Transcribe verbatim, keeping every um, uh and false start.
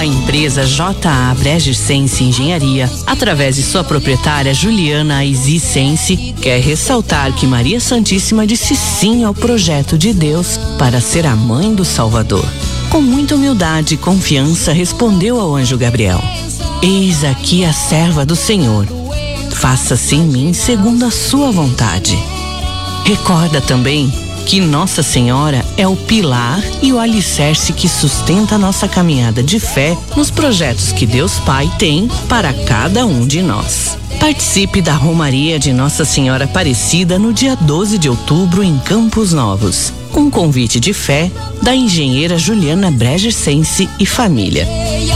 A empresa J A Bregersense Engenharia, através de sua proprietária Juliana Aizisense, quer ressaltar que Maria Santíssima disse sim ao projeto de Deus para ser a mãe do Salvador. Com muita humildade e confiança respondeu ao anjo Gabriel: Eis aqui a serva do Senhor. Faça-se em mim segundo a sua vontade. Recorda também que Nossa Senhora é o pilar e o alicerce que sustenta a nossa caminhada de fé nos projetos que Deus Pai tem para cada um de nós. Participe da Romaria de Nossa Senhora Aparecida no dia doze de outubro em Campos Novos. Um convite de fé da engenheira Juliana Bregersense e família.